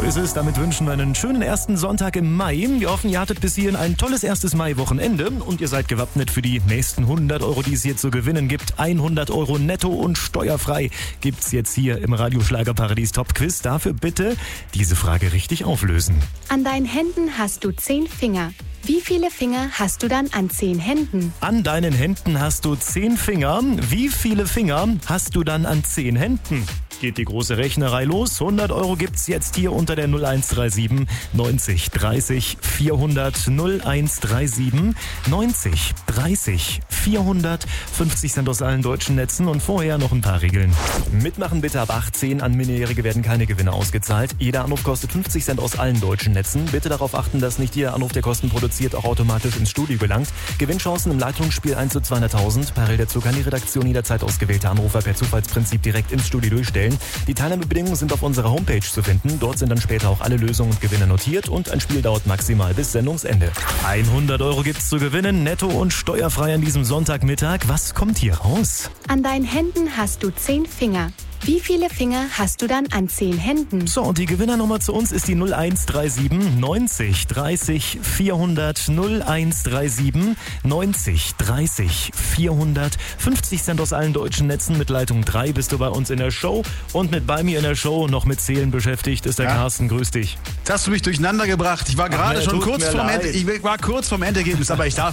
ist es. Damit wünschen wir einen schönen ersten Sonntag im Mai. Wir hoffen, ihr hattet bis hierhin ein tolles erstes Mai-Wochenende und ihr seid gewappnet für die nächsten 100 Euro, die es hier zu gewinnen gibt. 100 Euro netto und steuerfrei gibt's jetzt hier im Radioschlagerparadies Top Quiz. Dafür bitte diese Frage richtig auflösen. An deinen Händen hast du 10 Finger. Wie viele Finger hast du dann an 10 Händen? An deinen Händen hast du 10 Finger. Wie viele Finger hast du dann an 10 Händen? Geht die große Rechnerei los. 100 Euro gibt's jetzt hier unter der 0137 90 30 400 0137 90 30 400. 50 Cent aus allen deutschen Netzen und vorher noch ein paar Regeln. Mitmachen bitte ab 18. An Minderjährige werden keine Gewinne ausgezahlt. Jeder Anruf kostet 50 Cent aus allen deutschen Netzen. Bitte darauf achten, dass nicht jeder Anruf, der Kosten produziert, auch automatisch ins Studio gelangt. Gewinnchancen im Leitungsspiel 1 zu 200.000. Parallel dazu kann die Redaktion jederzeit ausgewählte Anrufer per Zufallsprinzip direkt ins Studio durchstellen. Die Teilnahmebedingungen sind auf unserer Homepage zu finden. Dort sind dann später auch alle Lösungen und Gewinne notiert und ein Spiel dauert maximal bis Sendungsende. 100 Euro gibt's zu gewinnen, netto und steuerfrei an diesem Sonntagmittag. Was kommt hier raus? An deinen Händen hast du 10 Finger. Wie viele Finger hast du dann an 10 Händen? So, und die Gewinnernummer zu uns ist die 0137 90 30 400 0137 90 30 400. 50 Cent aus allen deutschen Netzen. Mit Leitung 3 bist du bei uns in der Show. Und mit bei mir in der Show noch mit Zählen beschäftigt ist der Carsten. Grüß dich. Jetzt hast du mich durcheinander gebracht. Ich war gerade schon kurz vorm Ende. Ich war kurz vorm Endergebnis, aber ich darf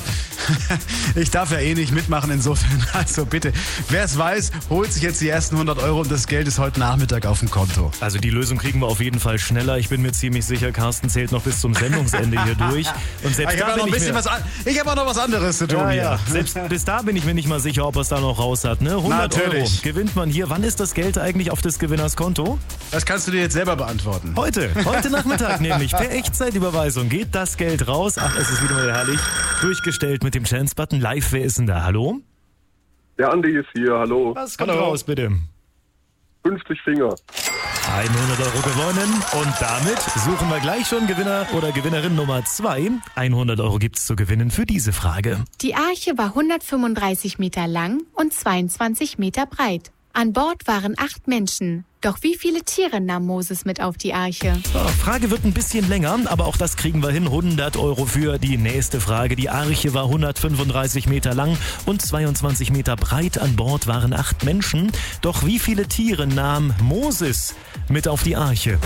ja eh nicht mitmachen insofern. Also bitte, wer es weiß, holt sich jetzt die ersten 100 Euro und das Geld ist heute Nachmittag auf dem Konto. Also die Lösung kriegen wir auf jeden Fall schneller. Ich bin mir ziemlich sicher, Carsten zählt noch bis zum Sendungsende hier durch. Und selbst ich habe auch noch was anderes zu tun hier. Selbst bis da bin ich mir nicht mal sicher, ob er es da noch raus hat. Ne? 100 Euro gewinnt man hier. Wann ist das Geld eigentlich auf des Gewinners Konto? Das kannst du dir jetzt selber beantworten. Heute Nachmittag nämlich. Per Echtzeitüberweisung geht das Geld raus. Ach, es ist wieder mal herrlich. Durchgestellt mit dem Chance-Button. Live, wer ist denn da? Hallo? Der Andi ist hier, hallo. Was kommt raus, bitte? 50 Finger. 100 Euro gewonnen und damit suchen wir gleich schon Gewinner oder Gewinnerin Nummer 2. 100 Euro gibt's zu gewinnen für diese Frage. Die Arche war 135 Meter lang und 22 Meter breit. An Bord waren 8 Menschen. Doch wie viele Tiere nahm Moses mit auf die Arche? So, Frage wird ein bisschen länger, aber auch das kriegen wir hin. 100 Euro für die nächste Frage. Die Arche war 135 Meter lang und 22 Meter breit. An Bord waren 8 Menschen. Doch wie viele Tiere nahm Moses mit auf die Arche?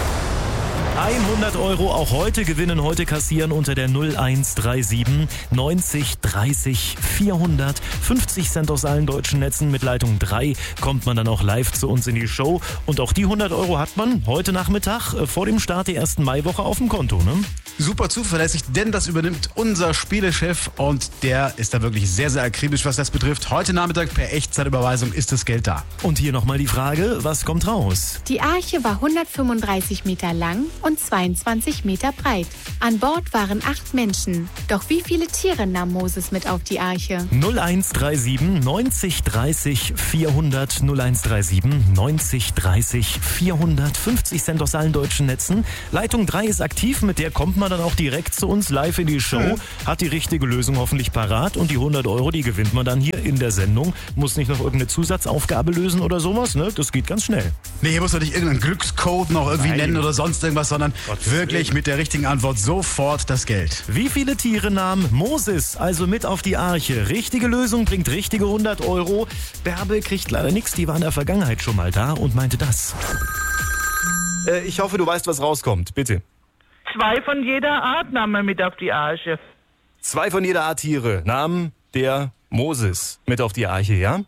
100 Euro auch heute gewinnen, heute kassieren unter der 0137 90 30 400. 50 Cent aus allen deutschen Netzen. Mit Leitung 3 kommt man dann auch live zu uns in die Show. Und auch die 100 Euro hat man heute Nachmittag vor dem Start der ersten Maiwoche auf dem Konto. Ne? Super zuverlässig, denn das übernimmt unser Spielechef und der ist da wirklich sehr, sehr akribisch, was das betrifft. Heute Nachmittag per Echtzeitüberweisung ist das Geld da. Und hier nochmal die Frage, was kommt raus? Die Arche war 135 Meter lang und 22 Meter breit. An Bord waren 8 Menschen. Doch wie viele Tiere nahm Moses mit auf die Arche? 0137 90 30 400 0137 90 30 400. 50 Cent aus allen deutschen Netzen. Leitung 3 ist aktiv, mit der kommt man dann auch direkt zu uns live in die Show. Hat die richtige Lösung hoffentlich parat und die 100 Euro, die gewinnt man dann hier in der Sendung. Muss nicht noch irgendeine Zusatzaufgabe lösen oder sowas, ne? Das geht ganz schnell. Nee, hier muss man nicht irgendeinen Glückscode noch irgendwie nennen oder sonst irgendwas, sondern wirklich mit der richtigen Antwort sofort das Geld. Wie viele Tiere nahm Moses also mit auf die Arche? Richtige Lösung bringt richtige 100 Euro. Bärbel kriegt leider nichts, die war in der Vergangenheit schon mal da und meinte das. Ich hoffe, du weißt, was rauskommt. Bitte. 2 von jeder Art nahm er mit auf die Arche. 2 von jeder Art Tiere nahm der Moses mit auf die Arche, ja?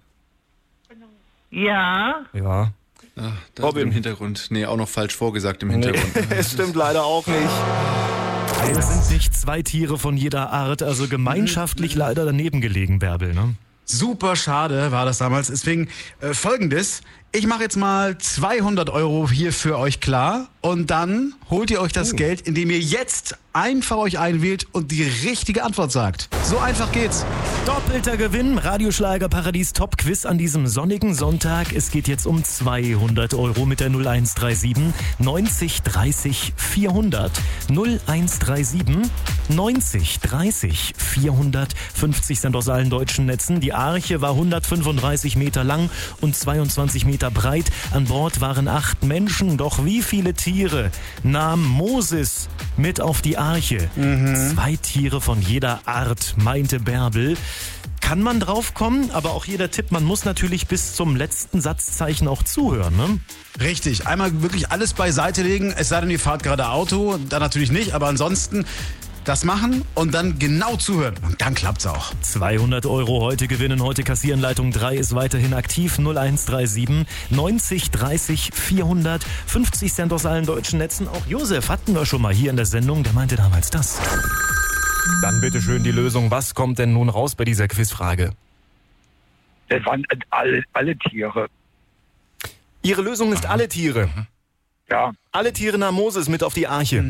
Ja. Ja. Ach, da Robin im Hintergrund. Nee, auch noch falsch vorgesagt im Hintergrund. Nee, es stimmt leider auch nicht. Es sind nicht 2 Tiere von jeder Art, also gemeinschaftlich leider daneben gelegen, Bärbel, ne? Super schade war das damals. Deswegen Folgendes. Ich mache jetzt mal 200 Euro hier für euch klar und dann holt ihr euch das Geld, indem ihr jetzt einfach euch einwählt und die richtige Antwort sagt. So einfach geht's. Doppelter Gewinn, Radioschlager Paradies Top Quiz an diesem sonnigen Sonntag. Es geht jetzt um 200 Euro mit der 0137 90 30 400. 0137 90 30 400. 50 sind aus allen deutschen Netzen. Die Arche war 135 Meter lang und 22 Meter breit. An Bord waren 8 Menschen. Doch wie viele Tiere nahm Moses mit auf die Arche? 2 Tiere von jeder Art, meinte Bärbel. Kann man drauf kommen, aber auch jeder Tipp, man muss natürlich bis zum letzten Satzzeichen auch zuhören, ne? Richtig, einmal wirklich alles beiseite legen, es sei denn, ihr fahrt gerade Auto, dann natürlich nicht, aber ansonsten das machen und dann genau zuhören und dann klappt's auch. 200 Euro heute gewinnen, heute kassieren. Leitung 3 ist weiterhin aktiv. 0137 90 30 400. 50 Cent aus allen deutschen Netzen. Auch Josef hatten wir schon mal hier in der Sendung, der meinte damals das. Dann bitte schön die Lösung. Was kommt denn nun raus bei dieser Quizfrage? Das waren alle Tiere. Ihre Lösung ist alle Tiere. Ja. Alle Tiere nahm Moses mit auf die Arche.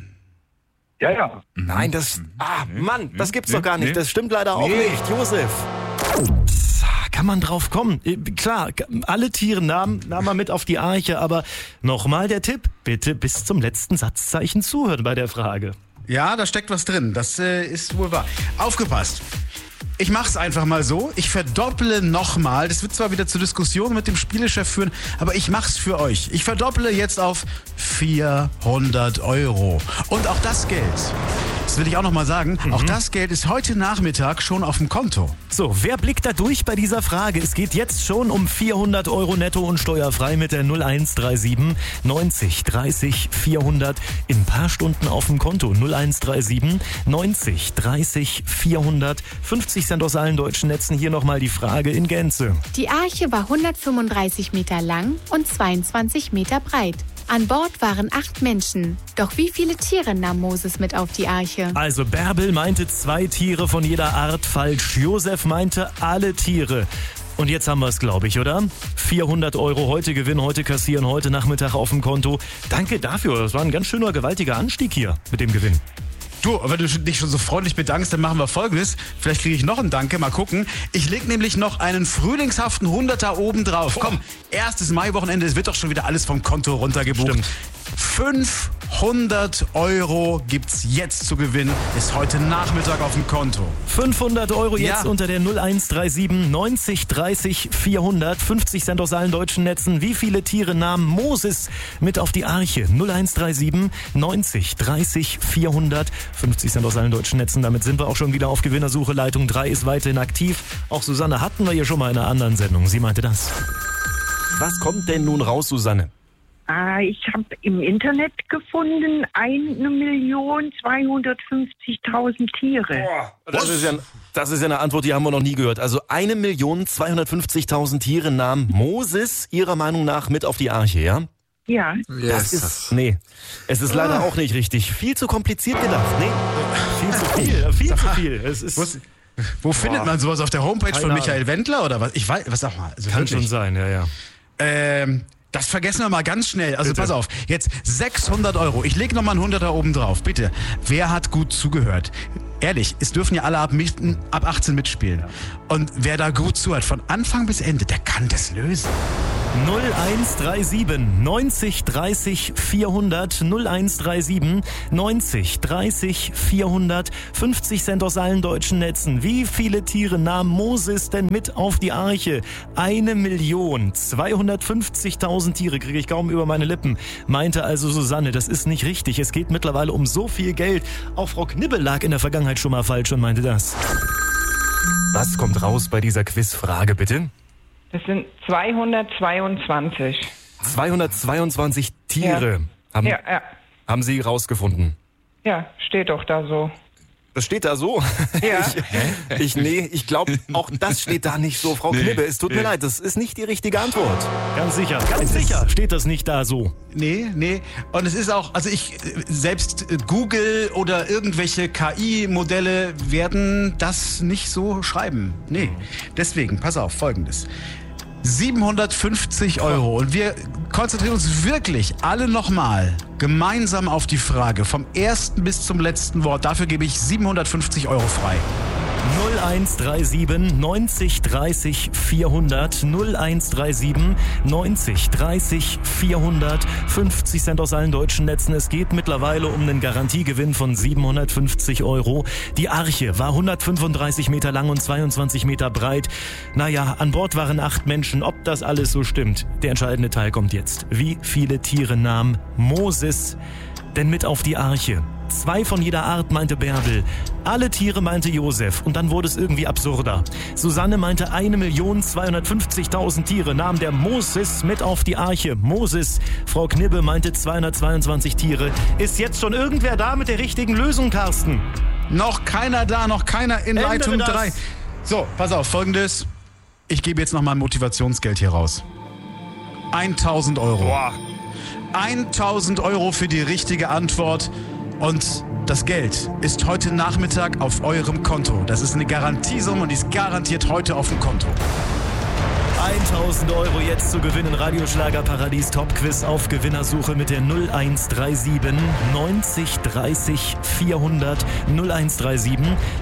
Ja. Nein, das... Mann, das gibt's doch gar nicht. Das stimmt leider auch nicht. Josef. Kann man drauf kommen? Klar, alle Tiere nahm er mit auf die Arche, aber nochmal der Tipp. Bitte bis zum letzten Satzzeichen zuhören bei der Frage. Ja, da steckt was drin. Das ist wohl wahr. Aufgepasst. Ich mach's einfach mal so. Ich verdopple nochmal. Das wird zwar wieder zur Diskussion mit dem Spielechef führen, aber ich mach's für euch. Ich verdopple jetzt auf 400 Euro. Und auch das Geld, das will ich auch nochmal sagen, auch das Geld ist heute Nachmittag schon auf dem Konto. So, wer blickt da durch bei dieser Frage? Es geht jetzt schon um 400 Euro netto und steuerfrei mit der 0137 90 30 400 in ein paar Stunden auf dem Konto. 0137 90 30 400. 50 Cent aus allen deutschen Netzen. Hier nochmal die Frage in Gänze. Die Arche war 135 Meter lang und 22 Meter breit. An Bord waren 8 Menschen. Doch wie viele Tiere nahm Moses mit auf die Arche? Also Bärbel meinte 2 Tiere von jeder Art falsch. Josef meinte alle Tiere. Und jetzt haben wir es, glaube ich, oder? 400 Euro heute Gewinn, heute kassieren, heute Nachmittag auf dem Konto. Danke dafür. Das war ein ganz schöner, gewaltiger Anstieg hier mit dem Gewinn. Du, wenn du dich schon so freundlich bedankst, dann machen wir Folgendes. Vielleicht kriege ich noch einen Danke, mal gucken. Ich leg nämlich noch einen frühlingshaften 100er oben drauf. Komm, erstes Maiwochenende, es wird doch schon wieder alles vom Konto runtergebucht. Stimmt. 500 Euro gibt's jetzt zu gewinnen, ist heute Nachmittag auf dem Konto. 500 Euro jetzt unter der 0137 90 30 400. 50 Cent aus allen deutschen Netzen. Wie viele Tiere nahm Moses mit auf die Arche? 0137 90 30 400. 50 Cent aus allen deutschen Netzen. Damit sind wir auch schon wieder auf Gewinnersuche. Leitung 3 ist weiterhin aktiv. Auch Susanne hatten wir hier schon mal in einer anderen Sendung. Sie meinte das. Was kommt denn nun raus, Susanne? Ich habe im Internet gefunden 1.250.000 Tiere. Das ist ja eine Antwort, die haben wir noch nie gehört. Also 1.250.000 Tiere nahm Moses Ihrer Meinung nach mit auf die Arche, ja? Ja. Das ist, es ist leider auch nicht richtig. Viel zu kompliziert gedacht. Nee, viel zu viel. Es ist, wo findet man sowas? Auf der Homepage von Michael Wendler oder was? Ich weiß, was sag mal. Also kann wirklich. schon sein, ja. Das vergessen wir mal ganz schnell. Also bitte. Pass auf, jetzt 600 Euro. Ich lege nochmal einen 100er oben drauf. Bitte, wer hat gut zugehört? Ehrlich, es dürfen ja alle ab 18 mitspielen. Und wer da gut zuhört, von Anfang bis Ende, der kann das lösen. 0137 90 30 400 0137 90 30 400. 50 Cent aus allen deutschen Netzen. Wie viele Tiere nahm Moses denn mit auf die Arche? 1.250.000 Tiere kriege ich kaum über meine Lippen. Meinte also Susanne, das ist nicht richtig. Es geht mittlerweile um so viel Geld. Auch Frau Knibbel lag in der Vergangenheit schon mal falsch und meinte das. Was kommt raus bei dieser Quizfrage, bitte? Das sind 222. 222 Tiere haben Sie rausgefunden. Ja, steht doch da so. Das steht da so? Ja. Ich glaube, auch das steht da nicht so, Frau Knibbe. Es tut mir leid, das ist nicht die richtige Antwort. Ganz sicher steht das nicht da so. Nee. Und es ist auch, also selbst Google oder irgendwelche KI-Modelle werden das nicht so schreiben. Nee. Deswegen, pass auf, Folgendes. 750 Euro. Und wir konzentrieren uns wirklich alle nochmal gemeinsam auf die Frage vom ersten bis zum letzten Wort. Dafür gebe ich 750 Euro frei. 0137 90 30 400 0137 90 30 400 50 Cent aus allen deutschen Netzen. Es geht mittlerweile um einen Garantiegewinn von 750 Euro. Die Arche war 135 Meter lang und 22 Meter breit. Naja, an Bord waren 8 Menschen. Ob das alles so stimmt, der entscheidende Teil kommt jetzt. Wie viele Tiere nahm Moses denn mit auf die Arche? 2 von jeder Art, meinte Bärbel. Alle Tiere, meinte Josef. Und dann wurde es irgendwie absurder. Susanne meinte, 1.250.000 Tiere nahm der Moses mit auf die Arche. Moses. Frau Knibbe meinte 222 Tiere. Ist jetzt schon irgendwer da mit der richtigen Lösung, Carsten? Noch keiner da, noch keiner in Leitung 3. So, pass auf, Folgendes. Ich gebe jetzt nochmal Motivationsgeld hier raus. 1.000 Euro. Boah. 1.000 Euro für die richtige Antwort. Und das Geld ist heute Nachmittag auf eurem Konto. Das ist eine Garantiesumme und die ist garantiert heute auf dem Konto. 1.000 Euro jetzt zu gewinnen. Radioschlager Paradies Top-Quiz auf Gewinnersuche mit der 0137 90 30 400 0137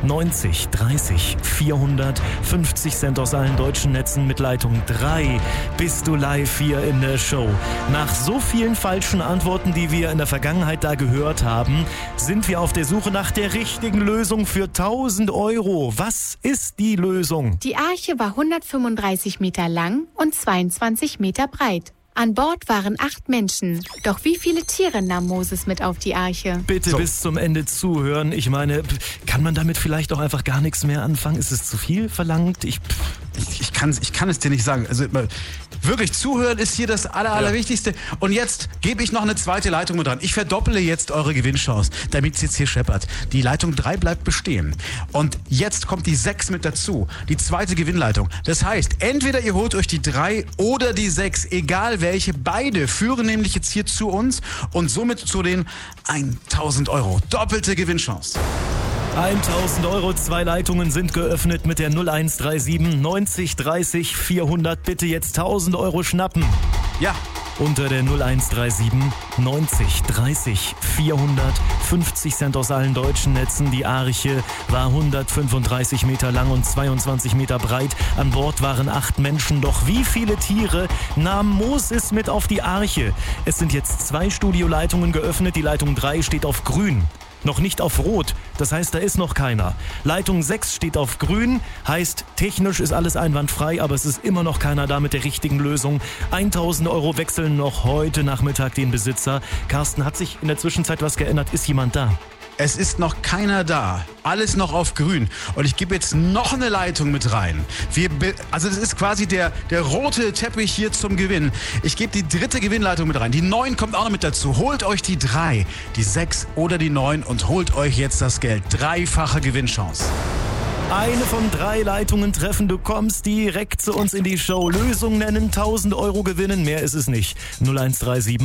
90 30 400 50 Cent aus allen deutschen Netzen mit Leitung 3. Bist du live hier in der Show? Nach so vielen falschen Antworten, die wir in der Vergangenheit da gehört haben, sind wir auf der Suche nach der richtigen Lösung für 1.000 Euro. Was ist die Lösung? Die Arche war 135 Meter lang und 22 Meter breit. An Bord waren 8 Menschen. Doch wie viele Tiere nahm Moses mit auf die Arche? Bitte bis zum Ende zuhören. Ich meine, kann man damit vielleicht auch einfach gar nichts mehr anfangen? Ist es zu viel verlangt? Ich kann es dir nicht sagen. Also wirklich zuhören ist hier das Allerwichtigste. Und jetzt gebe ich noch eine zweite Leitung mit dran. Ich verdopple jetzt eure Gewinnchance, damit es jetzt hier scheppert. Die Leitung 3 bleibt bestehen. Und jetzt kommt die 6 mit dazu. Die zweite Gewinnleitung. Das heißt, entweder ihr holt euch die 3 oder die 6, egal welche. Beide führen nämlich jetzt hier zu uns und somit zu den 1.000 Euro. Doppelte Gewinnchance. 1.000 Euro, 2 Leitungen sind geöffnet mit der 0137 90 30 400. Bitte jetzt 1.000 Euro schnappen. Ja. Unter der 0137 90 30 400 50 Cent aus allen deutschen Netzen. Die Arche war 135 Meter lang und 22 Meter breit. An Bord waren 8 Menschen. Doch wie viele Tiere nahm Moses mit auf die Arche? Es sind jetzt 2 Studioleitungen geöffnet. Die Leitung 3 steht auf grün. Noch nicht auf Rot, das heißt, da ist noch keiner. Leitung 6 steht auf Grün, heißt, technisch ist alles einwandfrei, aber es ist immer noch keiner da mit der richtigen Lösung. 1.000 Euro wechseln noch heute Nachmittag den Besitzer. Carsten, hat sich in der Zwischenzeit was geändert? Ist jemand da? Es ist noch keiner da. Alles noch auf grün. Und ich gebe jetzt noch eine Leitung mit rein. Also das ist quasi der rote Teppich hier zum Gewinn. Ich gebe die 3. Gewinnleitung mit rein. Die 9 kommt auch noch mit dazu. Holt euch die 3, die 6 oder die 9 und holt euch jetzt das Geld. 3-fache Gewinnchance. Eine von 3 Leitungen treffen, du kommst direkt zu uns in die Show. Lösung nennen, 1.000 Euro gewinnen, mehr ist es nicht. 0137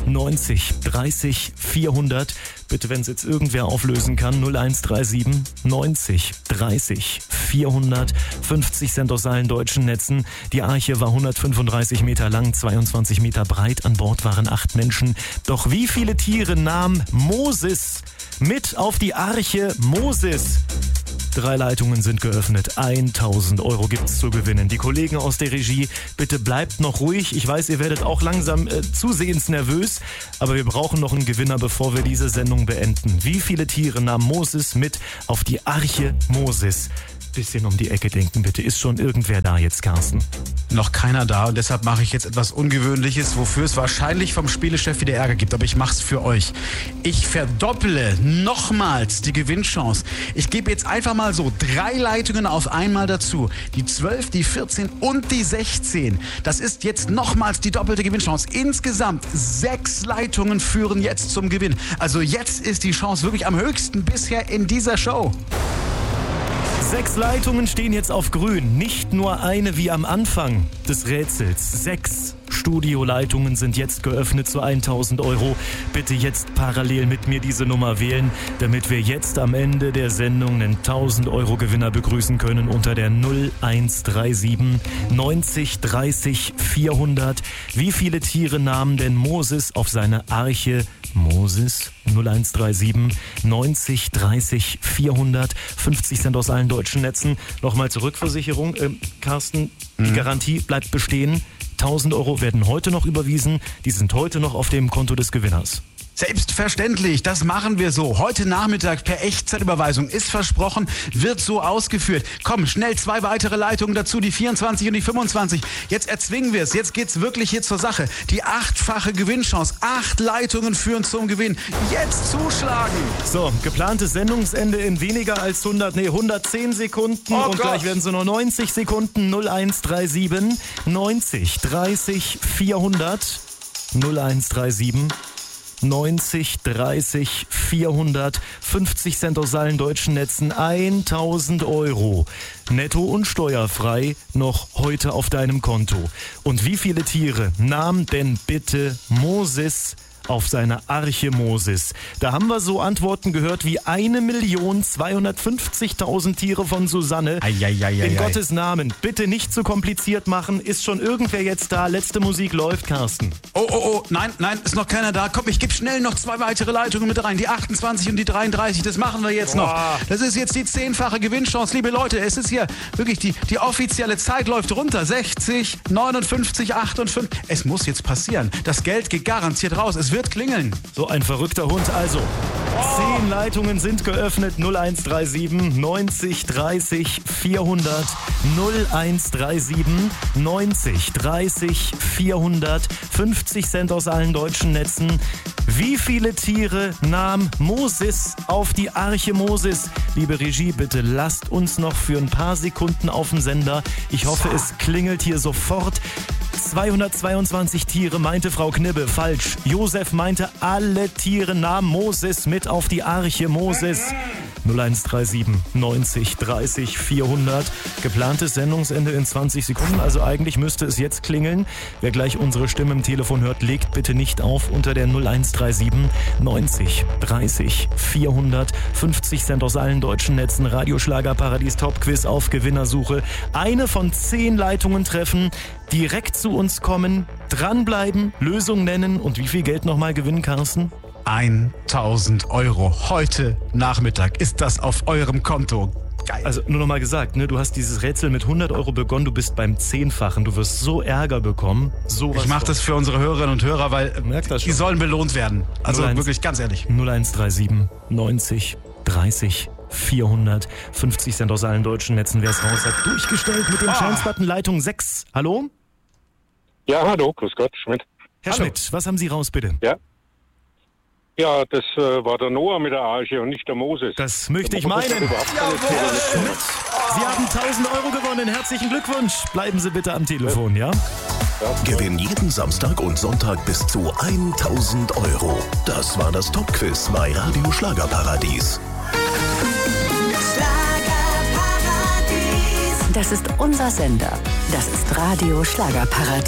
90 30 400. Bitte, wenn es jetzt irgendwer auflösen kann, 0137 90 30 400. 50 Cent aus allen deutschen Netzen. Die Arche war 135 Meter lang, 22 Meter breit. An Bord waren 8 Menschen. Doch wie viele Tiere nahm Moses mit auf die Arche? Moses. 3 Leitungen sind geöffnet. 1.000 Euro gibt's zu gewinnen. Die Kollegen aus der Regie, bitte bleibt noch ruhig. Ich weiß, ihr werdet auch langsam zusehends nervös, aber wir brauchen noch einen Gewinner, bevor wir diese Sendung beenden. Wie viele Tiere nahm Moses mit auf die Arche Moses? Bisschen um die Ecke denken, bitte. Ist schon irgendwer da jetzt, Carsten? Noch keiner da und deshalb mache ich jetzt etwas Ungewöhnliches, wofür es wahrscheinlich vom Spielechef wieder Ärger gibt, aber ich mache es für euch. Ich verdopple nochmals die Gewinnchance. Ich gebe jetzt einfach mal so 3 Leitungen auf einmal dazu. Die 12, die 14 und die 16. Das ist jetzt nochmals die doppelte Gewinnchance. Insgesamt 6 Leitungen führen jetzt zum Gewinn. Also jetzt ist die Chance wirklich am höchsten bisher in dieser Show. 6 Leitungen stehen jetzt auf grün. Nicht nur eine wie am Anfang des Rätsels. 6. Studioleitungen sind jetzt geöffnet zu 1000 Euro. Bitte jetzt parallel mit mir diese Nummer wählen, damit wir jetzt am Ende der Sendung einen 1000 Euro Gewinner begrüßen können unter der 0137 90 30 400. Wie viele Tiere nahm denn Moses auf seine Arche? Moses 0137 90 30 400. 50 Cent aus allen deutschen Netzen. Nochmal zur Rückversicherung. Carsten, die Garantie bleibt bestehen. 1000 Euro werden heute noch überwiesen. Die sind heute noch auf dem Konto des Gewinners. Selbstverständlich, das machen wir so. Heute Nachmittag per Echtzeitüberweisung ist versprochen, wird so ausgeführt. Komm, schnell 2 weitere Leitungen dazu, die 24 und die 25. Jetzt erzwingen wir es, jetzt geht's wirklich hier zur Sache. Die 8-fache Gewinnchance, 8 Leitungen führen zum Gewinn. Jetzt zuschlagen! So, geplantes Sendungsende in weniger als 110 Sekunden. Oh und Gott. gleich werden es nur noch 90 Sekunden. 0137 90 30 400. 0137 90 30 400, 50 Cent aus allen deutschen Netzen, 1000 Euro. Netto und steuerfrei noch heute auf deinem Konto. Und wie viele Tiere nahm denn bitte Moses auf seiner Arche Moses? Da haben wir so Antworten gehört wie 1.250.000 Tiere von Susanne. In Gottes Namen, bitte nicht zu kompliziert machen. Ist schon irgendwer jetzt da? Letzte Musik läuft, Carsten. Oh, nein, ist noch keiner da. Komm, ich gebe schnell noch 2 weitere Leitungen mit rein. Die 28 und die 33, das machen wir jetzt noch. Das ist jetzt die 10-fache Gewinnchance. Liebe Leute, es ist hier wirklich die offizielle Zeit läuft runter. 60, 59, 58. Es muss jetzt passieren. Das Geld geht garantiert raus. Es wird klingeln. So ein verrückter Hund also. 10 Leitungen sind geöffnet. 0137 90 30 400. 0137 90 30 400. 50 Cent aus allen deutschen Netzen. Wie viele Tiere nahm Moses auf die Arche Moses? Liebe Regie, bitte lasst uns noch für ein paar Sekunden auf dem Sender. Ich hoffe, es klingelt hier sofort. 222 Tiere, meinte Frau Knibbe. Falsch. Josef meinte, alle Tiere nahm Moses mit auf die Arche Moses. 0137 90 30 400. Geplantes Sendungsende in 20 Sekunden, also eigentlich müsste es jetzt klingeln. Wer gleich unsere Stimme im Telefon hört, legt bitte nicht auf unter der 0137 90 30 400. 50 Cent aus allen deutschen Netzen. Radioschlager Paradies Top-Quiz auf Gewinnersuche. Eine von 10 Leitungen treffen, direkt zu uns kommen, dranbleiben, Lösung nennen und wie viel Geld nochmal gewinnen, Carsten? 1000 Euro. Heute Nachmittag ist das auf eurem Konto. Geil. Also nur noch mal gesagt, ne, du hast dieses Rätsel mit 100 Euro begonnen, du bist beim 10-fachen. Du wirst so Ärger bekommen. Ich mache das für unsere Hörerinnen und Hörer, weil die sollen belohnt werden. Also wirklich, ganz ehrlich. 0137 90 30 400. 50 Cent aus allen deutschen Netzen. Wer es raus hat, durchgestellt mit dem Chance-Button Leitung 6. Hallo? Ja, hallo, grüß Gott, Schmidt. Herr Schmidt, was haben Sie raus, bitte? Ja, das war der Noah mit der Arche und nicht der Moses. Das möchte ich meinen. Schmidt, Sie haben 1000 Euro gewonnen. Herzlichen Glückwunsch. Bleiben Sie bitte am Telefon, ja? Gewinn jeden Samstag und Sonntag bis zu 1000 Euro. Das war das Top-Quiz bei Radio Schlagerparadies. Das ist unser Sender. Das ist Radio Schlagerparadies.